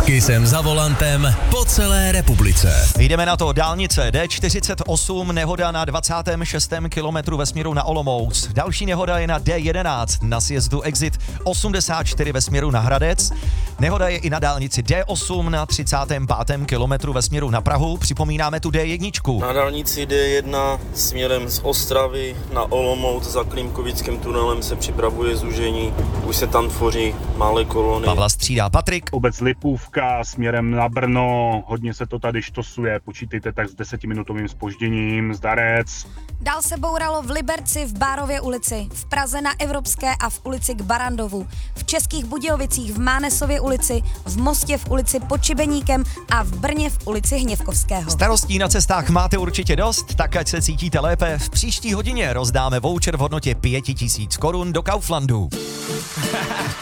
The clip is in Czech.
Kisem za volantem po celé republice. Jdeme na to. Dálnice D48, nehoda na 26. kilometru ve směru na Olomouc. Další nehoda je na D11 na sjezdu Exit 84 ve směru na Hradec. Nehoda je i na dálnici D8 na 35. kilometru ve směru na Prahu. Připomínáme tu D1. Na dálnici D1 směrem z Ostravy na Olomouc za Klímkovickým tunelem se připravuje zúžení. Už se tam tvoří malé kolony. Pavla střídá Patrik. Obec Lipůvka směrem na Brno, hodně se to tady štosuje, počítejte tak s 10-minutovým zpožděním, zdarec. Dál se bouralo v Liberci, v Bárově ulici, v Praze na Evropské a v ulici k Barandovu, v Českých Budějovicích v Mánesově ulici, v Mostě v ulici pod Šibeníkem a v Brně v ulici Hněvkovského. Starostí na cestách máte určitě dost, tak ať se cítíte lépe. V příští hodině rozdáme voucher v hodnotě 5 000 korun do Kauflandu.